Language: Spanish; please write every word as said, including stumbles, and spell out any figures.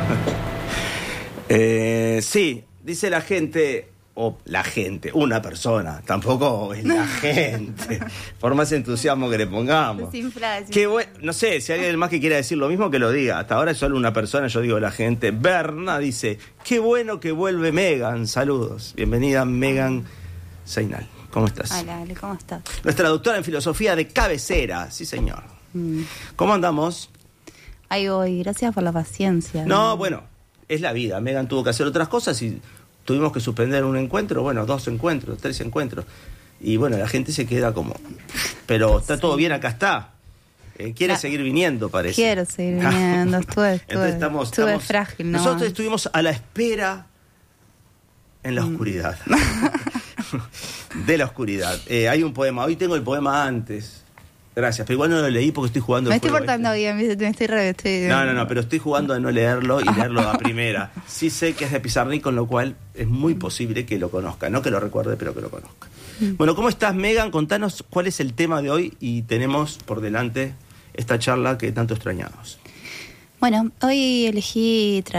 eh, sí, dice la gente, o la gente, una persona, tampoco es la gente, por más entusiasmo que le pongamos. Desinflada, desinflada. Qué bueno, no sé, si hay alguien más que quiera decir lo mismo, que lo diga. Hasta ahora es solo una persona, yo digo la gente. Berna dice, qué bueno que vuelve Megan, saludos. Bienvenida Megan Seinal, ¿cómo estás? Hola, Ale, ¿cómo estás? Nuestra doctora en filosofía de cabecera, sí señor. Mm. ¿Cómo andamos? Ahí voy, gracias por la paciencia. No, bueno, es la vida. Megan tuvo que hacer otras cosas y tuvimos que suspender un encuentro, bueno, dos encuentros, tres encuentros. Y bueno, la gente se queda como... Pero está Sí. todo bien, acá está. Eh, quiere La... seguir viniendo, parece. Quiero seguir viniendo, estuve, estuve, Entonces estamos, estuve estamos- frágil, ¿no? Nosotros estuvimos a la espera en la mm. oscuridad. De la oscuridad. Eh, hay un poema, hoy tengo el poema antes. Gracias, pero igual no lo leí porque estoy jugando... Me el estoy juego portando este. bien, me estoy re... Estoy... No, no, no, pero estoy jugando a no leerlo y leerlo a primera. Sí sé que es de Pizarnik, con lo cual es muy posible que lo conozca. No que lo recuerde, pero que lo conozca. Bueno, ¿cómo estás, Megan? Contanos cuál es el tema de hoy y tenemos por delante esta charla que tanto extrañamos. Bueno, hoy elegí traer